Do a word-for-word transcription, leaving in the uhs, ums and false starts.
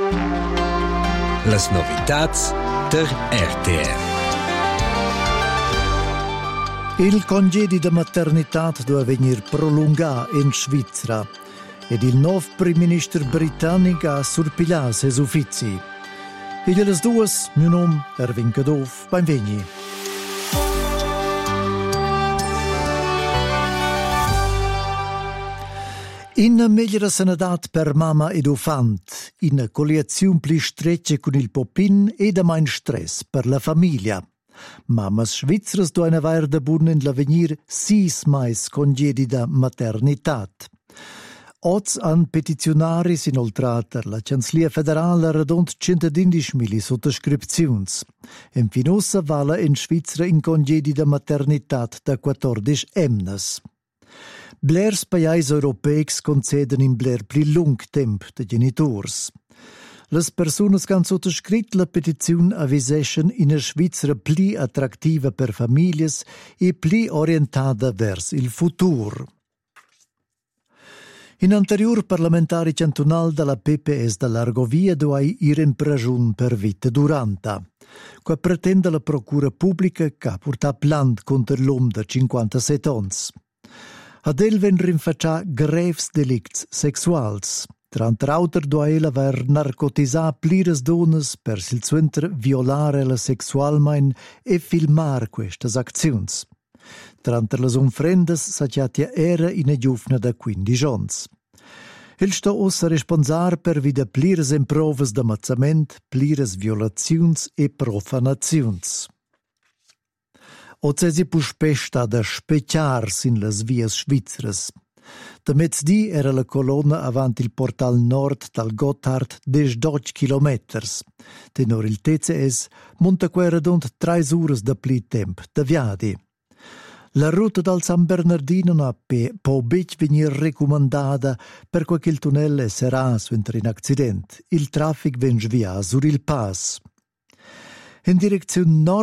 Las novitats der R T R. Il congedi da maternità deve venire prolungato in Svizzera ed il nuovo primo ministro britannico ha surpigliato i suoi uffici. E le due, mio nome è Erwin Cadov, benveni. In migliore sanità per mamma ed ufant, in collezione più stretta con il popin e da meno stress per la famiglia. Mamas svizzere devono avere da buon in l'avvenir sis mais congedi da maternità. Oz han petizionari inoltrata la Canzlia federale radont centodicimila sottoscrizioni. In finossa vale in Svizzera in congedi da maternità da quattordici emnes. Blers paesi europei conceden in bler pli lung temp de genitors. Les personas che han sottoscrit la petizione avviseschen in a Svizzera pli attrattiva per famiglie e pli orientada vers il futur. In anterior parlamentari cantonal della P P S dell'Argovia doai ir in prigione per vita duranta. Qua pretende la procura pubblica che ha portato plant contro l'uomo da cinquantasette anni. Ad el ven rinfaccià greves delicts sexuals. Tra l'altro doa el aver narcotisà plires donas per sil suenter violare la sexualmein e filmar questas acziuns. Tra las unfrendas s'acciatia era in giovna da quindici anni. El sta ossa responsar per vida plires improvas d'ammazzament, plires violaziuns e profanaziuns. Ozesi puspesta da specciars in las vias svizzeras. Da mezzdi era la colonna avanti il portal nord dal Gotthard des dodici chilometers. Tenor il T C S monta quei radont tre ore da pli temp da viadi. La ruta dal San Bernardino ha può bec venir recomandata per quel che il tunnel sarà suentra in accident. Il traffic ven svia sur il pass. In direzione nord